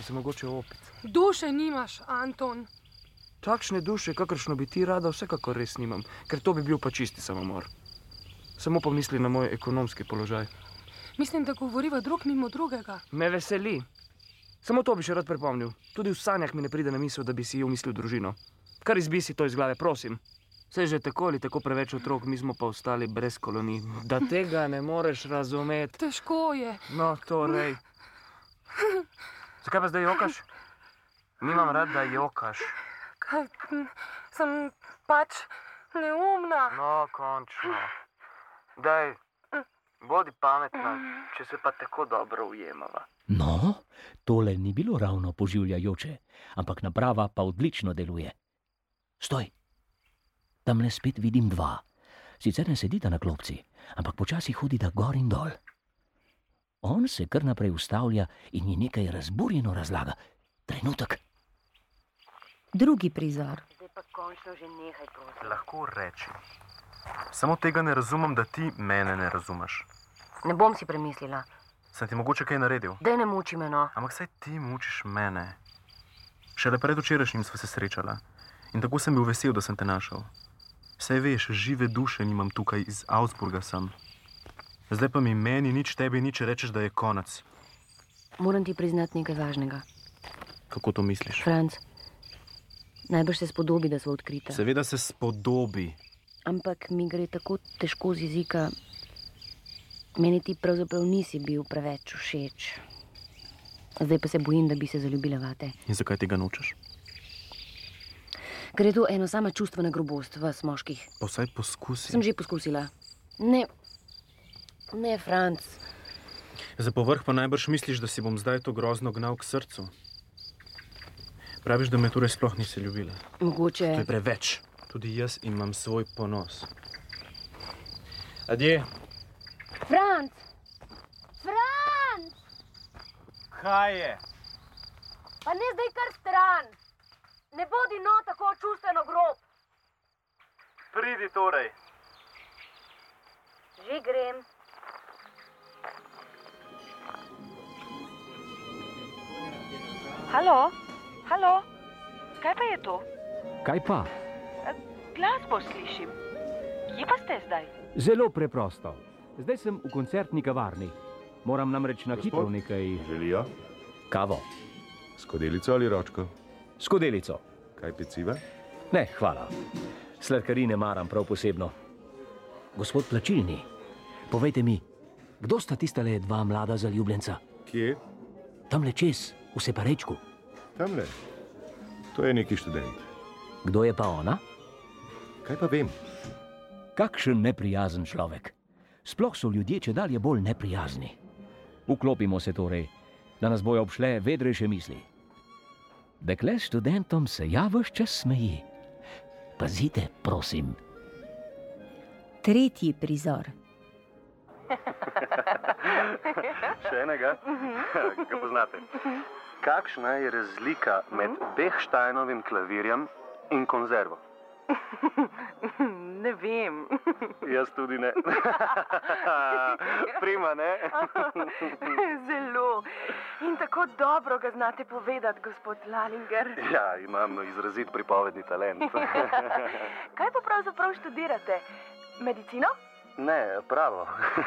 pa se mogoče opit. Duše nimaš, Anton. Takšne duše, kakršno bi ti rada, vsekakor res nimam, ker to bi bil pa čisti samomor. Samo pomisli na moj ekonomski položaj. Mislim, da govoriva drug mimo drugega. Me veseli. Samo to bi še rad pripomnil. Tudi v sanjah mi ne pride na misel, da bi si umislil družino. Kar izbisi to iz glave, prosim. Saj že tako ali tako preveč otrok, mi smo pa ostali brez kolonij. Da tega ne moreš razumeti. Težko je. No, torej. Zakaj pa zdaj jokaš? Nimam rad, da jokaš. Kaj, sem pač neumna. No, končno. Daj, bodi pametna, če se pa tako dobro ujemava. No, tole ni bilo ravno poživljajoče, ampak naprava pa odlično deluje. Stoj! Tamle spet vidim dva. Sicer ne sedita na klopci, ampak počasi hodita gor in dol. On se kar naprej ustavlja in ji nekaj razburjeno razlaga. Trenutek. Drugi prizor. Zdaj pa končno že nehaj, prosim. Lahko rečem. Samo tega ne razumem, da ti mene ne razumeš. Ne bom si premislila. Sem ti mogoče kaj naredil? Daj ne muči me, no. Ampak saj ti mučiš mene. Šele predvčerajšnjim sva se srečala. In tako sem bil vesel, da sem te našel. Saj veš, žive duše nimam tukaj, iz Augsburga sem. Zdaj pa mi meni nič, tebi nič rečeš, da je konec. Moram ti priznati nekaj važnega. Kako to misliš? Franc, najbrž se spodobi, da sva odkrita. Seveda se spodobi. Ampak mi gre tako težko z jezika. Meni ti pravzaprav nisi bil preveč všeč. Zdaj pa se bojim, da bi se zaljubila vate. In zakaj tega nočeš? Ker je to eno sama čustvena grobost vas moških. Pa vsaj poskusi. Sem že poskusila. Ne, Franc. Za povrh pa najbrž misliš, da si bom zdaj to grozno gnal k srcu. Praviš, da me torej sploh nisi ljubila. Mogoče... To je preveč. Tudi jaz imam svoj ponos. Adje. Franc! Franc! Kaj je? Pa ne zdaj kar stran. Ne bodi no tako čustveno grob. Pridi torej. Že grem. Halo? Halo? Kaj pa je to? Kaj pa? Glasbo slišim. Kje pa ste zdaj? Zelo preprosto. Zdaj sem v koncertni kavarni. Moram namreč na hitro nekaj... Želijo? Kavo. Skodelico ali ročko? Skodelico. Kaj peciva? Ne, hvala. Sladkarine maram prav posebno. Gospod Plačilni, povejte mi, kdo sta tistale dva mlada zaljubljenca? Kje? Tamle čez, v separečku. Tamle. To je neki študent. Kdo je pa ona? Kaj pa vem? Kakšen neprijazen človek. Sploh so ljudje čedalje bolj neprijazni. Vklopimo se torej, da nas bojo obšle vedrejše misli. Dekle s študentom se ja ves čas smeji. Pazite, prosim. Tretji prizor. Še enega? Ga poznate? Kakšna je razlika med Bechsteinovim klavirjem in konzervo? Ne vem. Jaz tudi ne. Prima, ne? Zelo. In tako dobro ga znate povedati, gospod Lalinger. Ja, imam izrazit pripovedni talent. Kaj pa pravzaprav študirate? Medicino? Ne, pravo.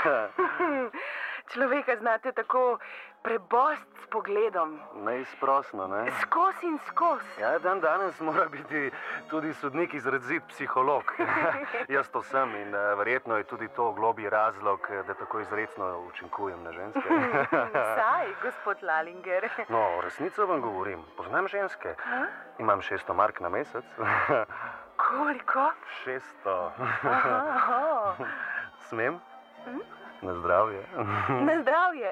Človeka znate tako prebost s pogledom. Neizprosno, ne? Skos in skos. Ja, danes mora biti tudi sodnik izrazit psiholog. Jaz to sem in verjetno je tudi to globlji razlog, da tako izrecno učinkujem na ženske. Saj, gospod Lalinger. No, resnico vam govorim. Poznam ženske. Imam 600 mark na mesec. Koliko? 600. Aha. Smem? Na zdravje. Na zdravje.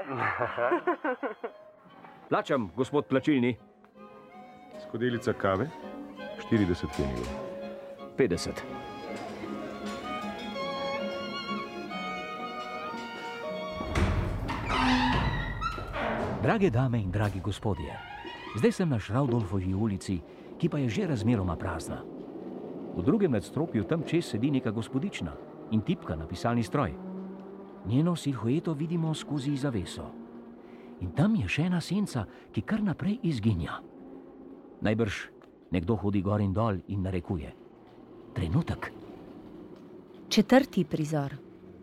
Plačam, gospod Plačilni. Skodelica kave, 40 pfenigov. 50. Drage dame in dragi gospodje, zdaj sem na Šraudolfovi ulici, ki pa je že razmeroma prazna. V drugem nadstropju tam čez sedi neka gospodična in tipka na pisalni stroj. Njeno silhueto vidimo skozi zaveso. In tam je še ena senca, ki kar naprej izginja. Najbrž nekdo hodi gor in dol in narekuje. Trenutek. 4. prizor.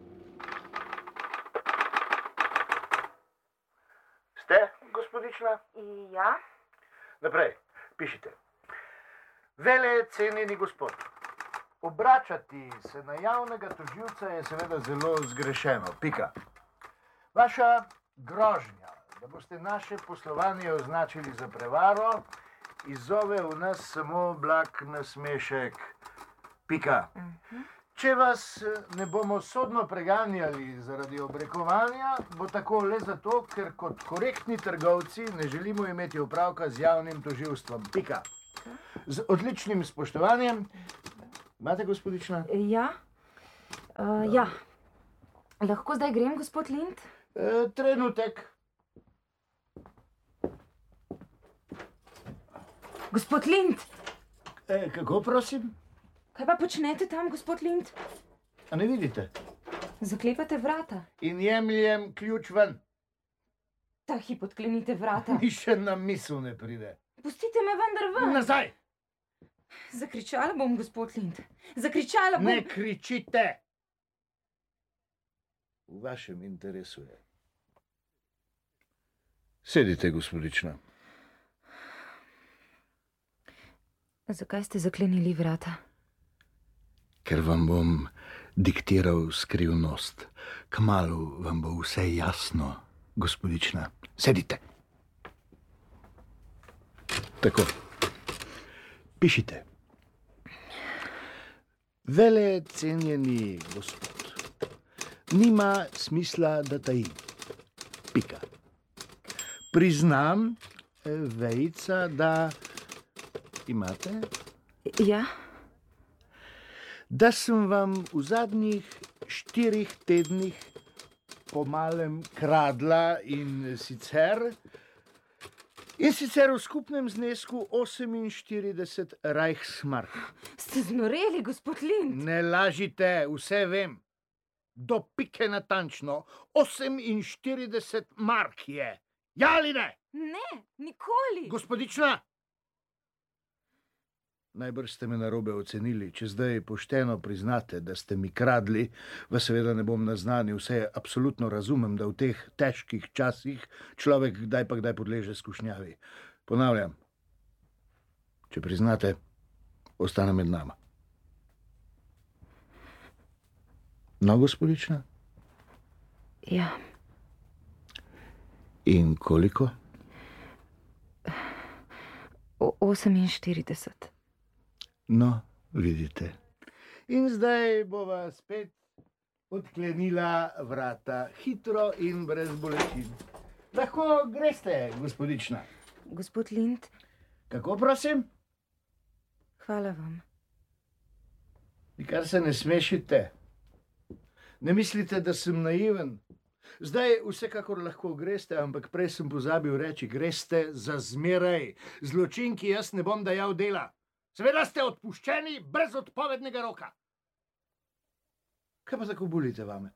Ste, gospodična? Ja, Naprej, pišite. Vele cenjeni gospod, obračati se na javnega tožilca je seveda zelo zgrešeno. Pika. Vaša grožnja, da boste naše poslovanje označili za prevaro, izzove v nas samo blag nasmešek. Pika. Če vas ne bomo sodno preganjali zaradi obrekovanja, bo tako le zato, ker kot korektni trgovci ne želimo imeti opravka z javnim tožilstvom. Pika. Z odličnim spoštovanjem. Imate, gospodična? Ja. Ja. Lahko zdaj grem, gospod Lind? Trenutek. Gospod Lind! Kako, prosim? Kaj pa počnete tam, gospod Lind? A ne vidite? Zaklepate vrata. In jemljem ključ ven. Ta hip odklenite vrata. Mi še na misel ne pride. Pustite me vendar ven. Nazaj! Zakričala bom, gospod Lind. Zakričala bom. Ne kričite! V vašem interesu je. Sedite, gospodična. Zakaj ste zaklenili vrata? Ker vam bom diktiral skrivnost. Kmalu vam bo vse jasno, gospodična. Sedite. Tako. Pišite. Vele cenjeni gospod, nima smisla, da tajim. Pika. Priznam, vejica, da imate? Ja. Da sem vam v zadnjih 4 tednih po malem kradla in sicer v skupnem znesku 48 Reichsmark. Ste znoreli, gospod Lind? Ne lažite, vse vem. Do pike natančno 48 mark je. Ja ali ne? Ne, nikoli. Gospodična! Najbrž ste me narobe ocenili. Če zdaj pošteno priznate, da ste mi kradli, vas seveda ne bom naznanil. Vse absolutno razumem, da v teh težkih časih človek kdaj pa kdaj podleže skušnjavi. Ponavljam, če priznate, ostane med nama. No, gospodična? Ja. In koliko? 48. No, vidite. In zdaj bova spet odklenila vrata, hitro in brez bolečin. Lahko greste, gospodična. Gospod Lind? Kako, prosim? Hvala vam. Nikar se ne smešite. Ne mislite, da sem naiven. Zdaj vsekakor lahko greste, ampak prej sem pozabil reči, greste za zmeraj. Zločinki jaz ne bom dajal dela. Seveda ste odpuščeni brez odpovednega roka. Kaj pa tako bolite vame?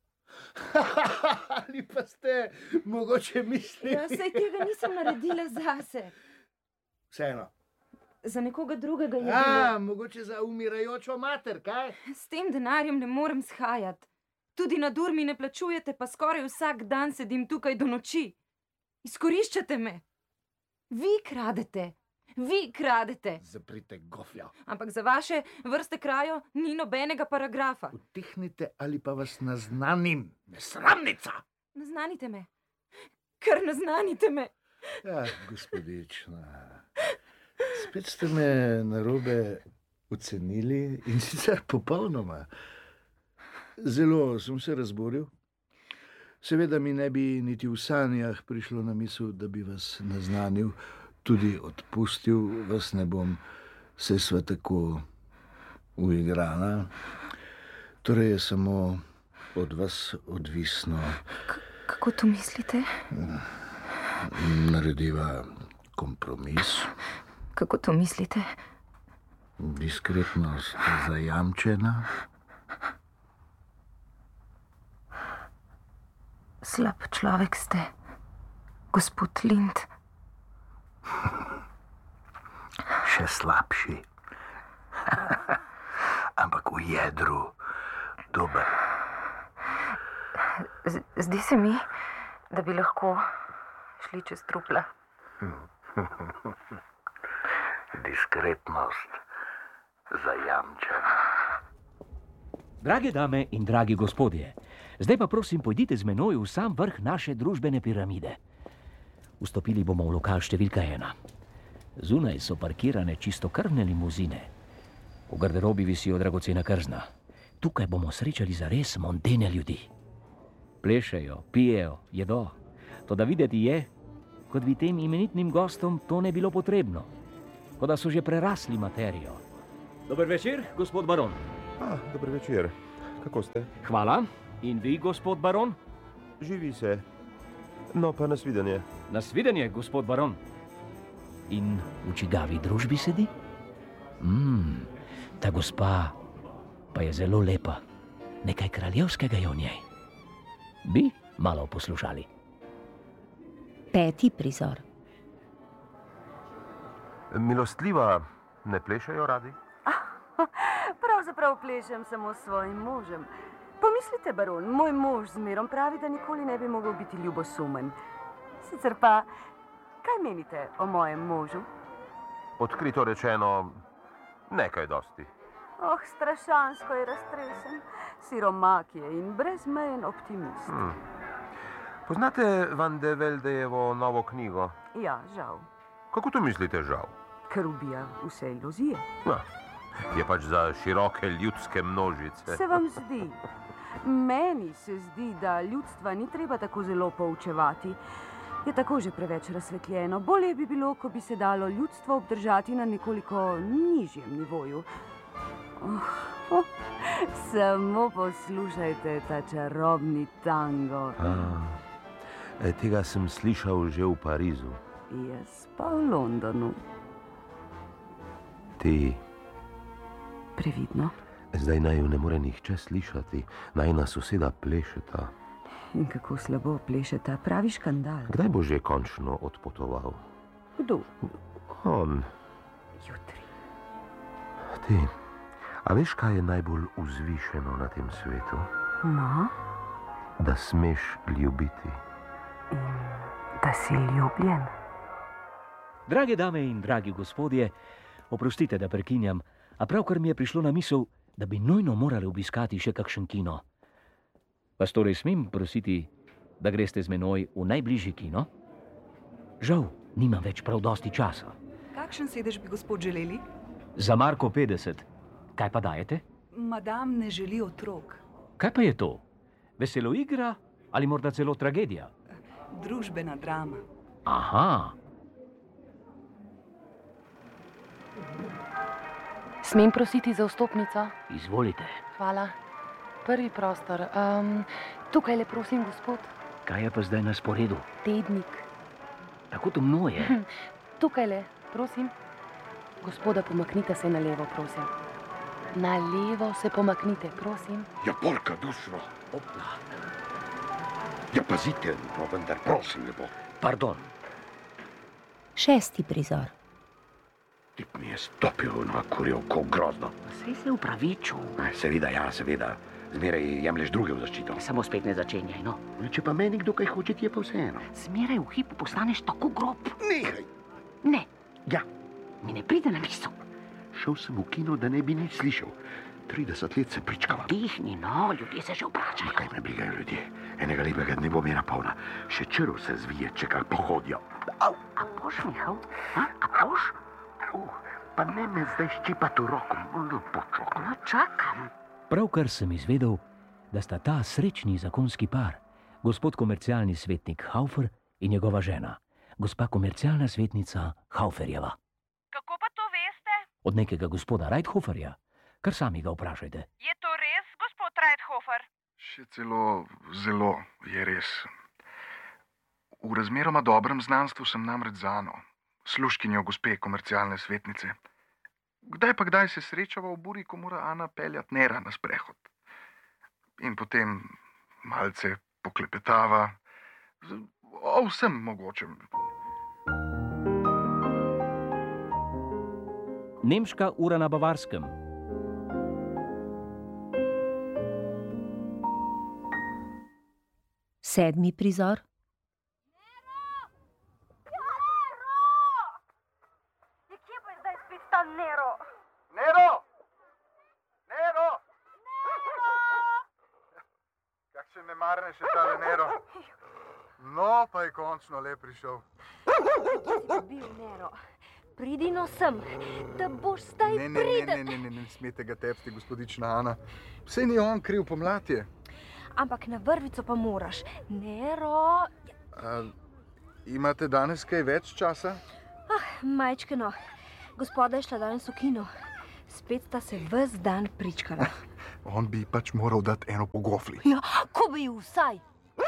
Ali pa ste mogoče mislili? Ja, saj tega nisem naredila zase. Vseeno. Za nekoga drugega je bilo. Mogoče za umirajočo mater, kaj? S tem denarjem ne morem shajati. Tudi na dur mi ne plačujete, pa skoraj vsak dan sedim tukaj do noči. Izkoriščate me. Vi kradete. Vi kradete. Zaprite gofljo. Ampak za vaše vrste krajo ni nobenega paragrafa. Utihnite ali pa vas naznanim. Nesramnica! Naznanite me. Kar naznanite me. Ja, gospodična. Spet ste me narobe ocenili in sicer popolnoma. Zelo sem se razboril. Seveda mi ne bi niti v sanjah prišlo na misel, da bi vas naznanil. Tudi odpustil vas ne bom, saj sva tako uigrana. Torej je samo od vas odvisno. Kako to mislite? Narediva kompromis. Kako to mislite? Diskretnost zajamčena. Slab človek ste. Gospod Lind. Še slabši. Ampak v jedru dober. Zdi se mi, da bi lahko šli čez trupla. Diskretnost zajamčena. Drage dame in dragi gospodje, zdaj pa prosim pojdite z menoj v sam vrh naše družbene piramide. Vstopili bomo v lokal številka 1. Zunaj so parkirane čistokrvne limuzine. V garderobi visijo dragocena krzna. Tukaj bomo srečali zares mondene ljudi. Plešejo, pijejo, jedo. Toda videti je, kot bi tem imenitnim gostom to ne bilo potrebno. Kot da so že prerasli materijo. Dober večer, gospod baron. Dober večer. Kako ste? Hvala. In vi, gospod baron? Živi se. No, pa nasvidenje. Nasvidenje, gospod baron. In v čigavi družbi sedi? Ta gospa pa je zelo lepa. Nekaj kraljevskega je v njej. Bi malo poslušali. 5. prizor. Milostljiva, ne plešajo radi? Pravzaprav plešem samo s svojim možem. Pomislite, baron, moj mož zmerom pravi, da nikoli ne bi mogel biti ljubosumen. Sicer pa, kaj menite o mojem možu? Odkrito rečeno, nekaj dosti. Strašansko je raztresen, siromak je in brezmejen optimist. Poznate Van de Veldejevo novo knjigo? Ja, žal. Kako to mislite, žal? Ker ubija vse iluzije. Je pač za široke ljudske množice. Se vam zdi? Meni se zdi, da ljudstva ni treba tako zelo poučevati. Je tako že preveč razsvetljeno. Bolje bi bilo, ko bi se dalo ljudstvo obdržati na nekoliko nižjem nivoju. Samo poslušajte ta čarobni tango. Tega sem slišal že v Parizu. Jaz pa v Londonu. Ti. Previdno. Zdaj naj jo ne more nihče slišati. Najina soseda plešeta. In kako slabo plešeta, pravi škandal. Kdaj bo že končno odpotoval? Kdo? On. Jutri. Ti. A veš, kaj je najbolj vzvišeno na tem svetu? No? Da smeš ljubiti. In da si ljubljen. Drage dame in dragi gospodje, oprostite, da prekinjam, a pravkar mi je prišlo na misel, da bi nujno morali obiskati še kakšen kino. Vas torej smem prositi, da greste z menoj v najbližji kino? Žal, nimam več prav dosti časa. Kakšen sedež bi gospod želeli? Za marko 50. Kaj pa dajete? Madam ne želi otrok. Kaj pa je to? Veselo igra ali morda celo tragedija? Družbena drama. Aha. Smem prositi za vstopnico? Izvolite. Hvala. Prvi prostor. Tukaj le prosim, gospod. Kaj je pa zdaj na sporedu? Tednik. Tako temno je. Tukaj le, prosim. Gospoda, pomaknite se na levo, prosim. Na levo se pomaknite, prosim. Ja, porka dušno. Opla. Ja, pazite, no vendar, prosim, lepo. Pardon. 6. prizor. Tip mi je stopil na kurjevko grozno. Sej se upravičil. Seveda, ja, seveda. Zmeraj jemlješ druge v zaščito. Samo spet ne začenjaj, no. Če pa meni kdo kaj hoče, ti je pa vseeno. Zmeraj v hipu postaneš tako grob. Nehaj. Ne. Ja. Mi ne pride na misel. Šel sem v kino, da ne bi nič slišal. 30 let se pričkava. Dihni, no, ljudje se že obračajo. Kaj me brigajo ljudje? Enega lepega dne bo mera polna. Še črv se zvije, če kar pohodijo. A boš, Mihal? A boš? Pa ne me zdaj ščipati v roko. No, čakam. Pravkar sem izvedel, da sta ta srečni zakonski par, gospod komercialni svetnik Haufer in njegova žena, gospa komercialna svetnica Hauferjeva. Kako pa to veste? Od nekega gospoda Reithoferja. Kar sami ga vprašajte. Je to res, gospod Reithofer? Še zelo je res. V razmeroma dobrem znanstvu sem namreč z Ano, služkinjo gospe komercialne svetnice. Kdaj se srečava v buri, ko mora Ana peljati Nera na sprehod. In potem malce poklepetava. O vsem mogočem. Nemška ura na Bavarskem. Sedmi prizor. Kje pa je zdaj spet ta Nero? Nero! Nero! Kakšen nemarne še ta Nero. No, pa je končno le prišel. Kje si bil, Nero? Pridi no sem, da boš zdaj pride. Ne smete ga tepsti, gospodična Ana. Saj ni on kriv, pomlad je. Ampak na vrvico pa moraš. Nero... Imate danes kaj več časa? Majčkeno. Gospoda je šla danes v kino. Spet sta se ves dan pričkala. On bi pač moral dati eno po gofli. Ja, ko bi ju vsaj.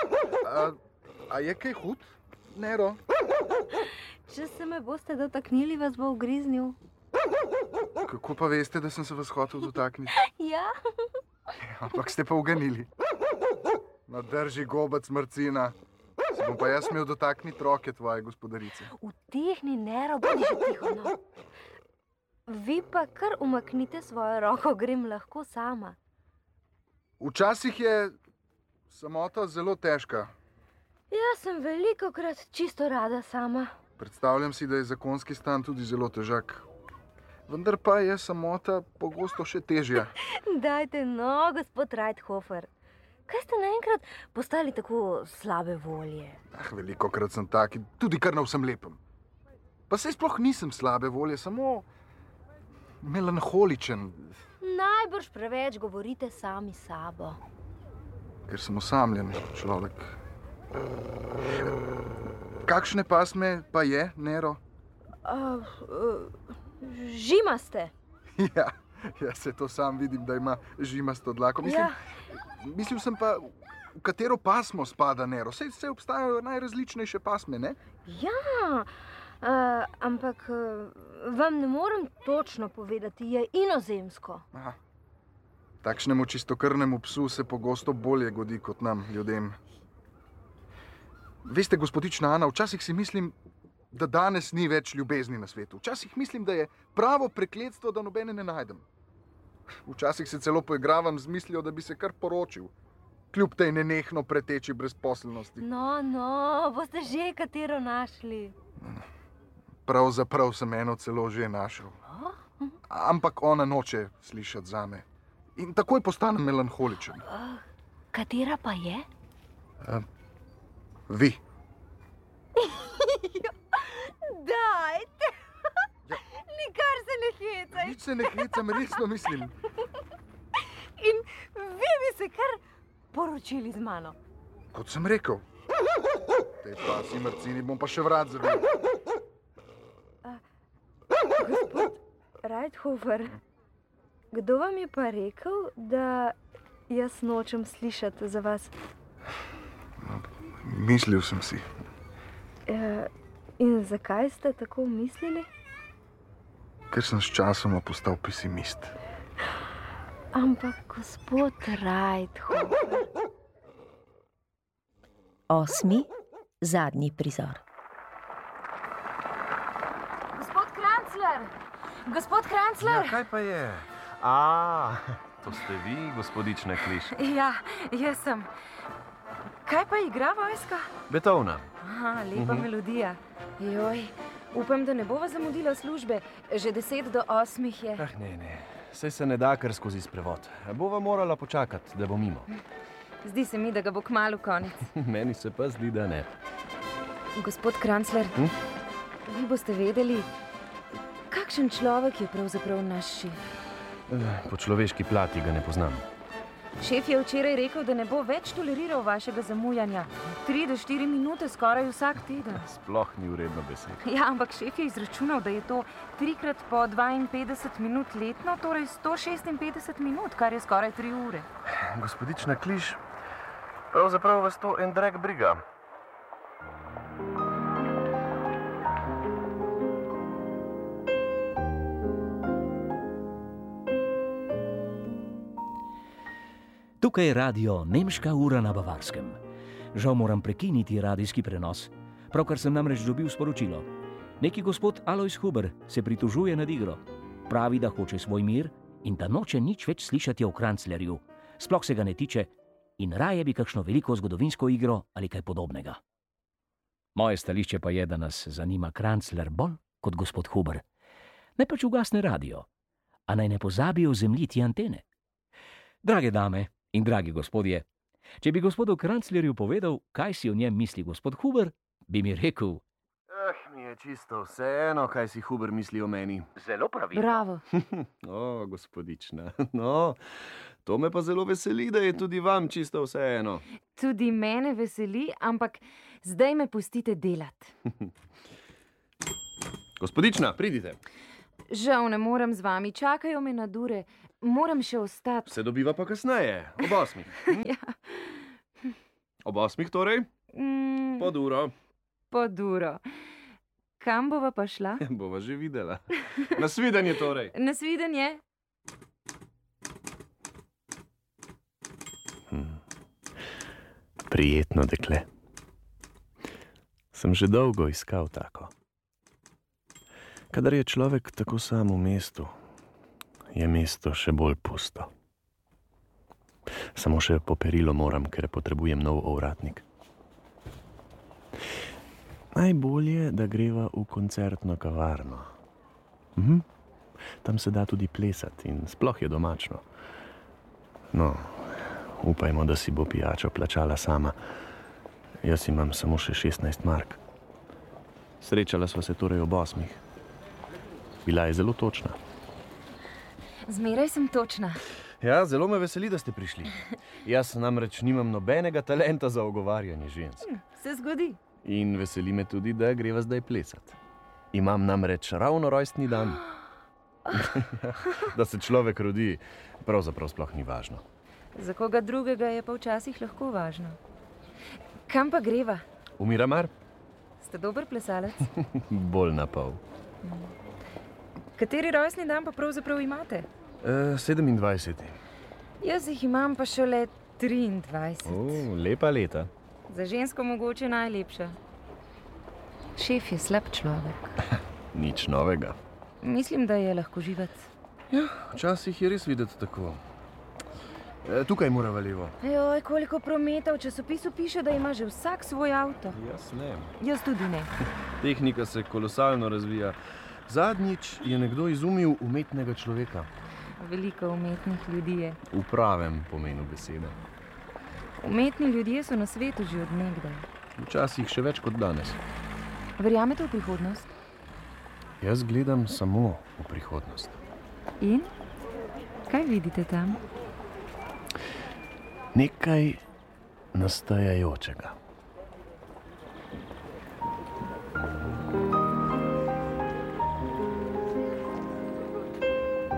A je kaj hud, Nero? Če se me boste dotaknili, vas bo ugriznil. Kako pa veste, da sem se vas hotel dotakniti? Ja. Ampak ste pa uganili. No, drži gobac, Marcina. Se bom pa jaz smel dotakniti roke tvoje gospodarice. Utihni, Nero, bodi že tiho, no. Vi pa kar umaknite svojo roko, grem lahko sama. Včasih je samota zelo težka. Jaz sem velikokrat čisto rada sama. Predstavljam si, da je zakonski stan tudi zelo težak. Vendar pa je samota pogosto še težja. Dajte no, gospod Reithofer. Kaj ste naenkrat postali tako slabe volje? Velikokrat sem tak, tudi kar na vsem lepem. Pa saj sploh nisem slabe volje, samo melanholičen. Najbrž preveč govorite sami s sabo. Ker sem osamljen človek. Kakšne pasme pa je, Nero? Žimaste. Ja, se to sam vidim, da ima žimasto dlako. Mislil sem pa, v katero pasmo spada Nero. Saj obstajajo najrazličnejše pasme, ne? Ja, ampak vam ne morem točno povedati, je inozemsko. Aha. Takšnemu čistokrvnemu psu se pogosto bolje godi kot nam, ljudem. Veste, gospodična Ana, včasih si mislim, da danes ni več ljubezni na svetu. Včasih mislim, da je pravo prekletstvo, da nobene ne najdem. Včasih se celo poigravam z mislijo, da bi se kar poročil, kljub tej nenehno preteči brezposelnosti. No, boste že katero našli. Pravzaprav sem eno celo že našel. Ampak ona noče slišati zame. In takoj postanem melanholičen. Katera pa je? Vi. Dajte! Nikar se ne hecaj. Nič se ne hecam, resno mislim. In vi bi se kar poročili z mano. Kot sem rekel. Tej pasi, Marcini, bom pa še vrat zavil. Gospod Reithofer, kdo vam je pa rekel, da jaz nočem slišati za vas? Mislil sem si. In zakaj ste tako mislili? Ker sem s časoma postal pesimist. Ampak, gospod Reithofer... 8. zadnji prizor. Gospod Krancler! Ja, kaj pa je? To ste vi, gospodična Kliš. Ja, jaz sem. Kaj pa igra vojska? Beethovna. Lepa melodija. Joj, upam, da ne bova zamudila službe. Že 7:50 je. Ne. Saj se ne da kar skozi sprevod. Bova morala počakati, da bo mimo. Zdi se mi, da ga bo kmalu konec. Meni se pa zdi, da ne. Gospod Krancler, vi boste vedeli, kakšen človek je pravzaprav naš šef? Po človeški plati ga ne poznam. Šef je včeraj rekel, da ne bo več toleriral vašega zamujanja. 3 do 4 minute skoraj vsak teden. Sploh ni vredno besed. Ja, ampak šef je izračunal, da je to 3 po 52 minut letno, torej 156 minut, kar je skoraj 3 ure. Gospodična Kliš, pravzaprav vas to en drag briga. Tukaj je radio Nemška ura na Bavarskem. Žal moram prekiniti radijski prenos. Pravkar sem namreč dobil sporočilo. Neki gospod Alojz Huber se pritožuje nad igro. Pravi, da hoče svoj mir in da noče nič več slišati o Kranclerju. Sploh se ga ne tiče in raje bi kakšno veliko zgodovinsko igro ali kaj podobnega. Moje stališče pa je, da nas zanima Krancler bolj kot gospod Huber. Naj pač ugasne radio, a naj ne pozabijo zemljiti antene. Drage dame in dragi gospodje, če bi gospodu Kranclerju povedal, kaj si o njem misli gospod Huber, bi mi rekel: Mi je čisto vseeno, kaj si Huber misli o meni. Zelo pravilno. Bravo. O, gospodična, no, to me pa zelo veseli, da je tudi vam čisto vseeno. Tudi mene veseli, ampak zdaj me pustite delati. Gospodična, pridite. Žal ne morem z vami, čakajo me na dure, moram še ostati. Se dobiva pa kasneje, ob 8. Ja. Ob 8 torej? Pod uro. Pod uro. Kam bova pa šla? Bova že videla. Nasvidenje torej. Nasvidenje. Prijetno dekle. Sem že dolgo iskal tako. Kadar je človek tako sam v mestu, je mesto še bolj pusto. Samo še po perilo moram, ker potrebujem nov ovratnik. Najbolje, da greva v koncertno kavarno. Tam se da tudi plesati in sploh je domačno. No, upajmo, da si bo pijačo plačala sama. Jaz imam samo še 16 mark. Srečala sva se torej ob 8. Bila je zelo točna. Zmeraj sem točna. Ja, zelo me veseli, da ste prišli. Jaz namreč nimam nobenega talenta za ogovarjanje žensk. Se zgodi. In veseli me tudi, da greva zdaj plesati. Imam namreč ravno rojstni dan. Da se človek rodi, pravzaprav sploh ni važno. Za koga drugega je pa včasih lahko važno. Kam pa greva? V Miramar? Ste dober plesalec? Bolj na pol. Kateri rojstni dan pa pravzaprav imate? 27. Jaz jih imam pa šele 23. Lepa leta. Za žensko mogoče najlepša. Šef je slab človek. Nič novega. Mislim, da je lahko živec. Ja, včasih je res videti tako. Tukaj morava levo. Joj, koliko prometa. V časopisu piše, da ima že vsak svoj avto. Jaz ne. Jaz tudi ne. Tehnika se kolosalno razvija. Zadnjič je nekdo izumil umetnega človeka. Veliko umetnih ljudi je. V pravem pomenu besede. Umetni ljudje so na svetu že od nekdaj. Včasih še več kot danes. Verjamete v prihodnost? Jaz gledam samo v prihodnost. In? Kaj vidite tam? Nekaj nastajajočega.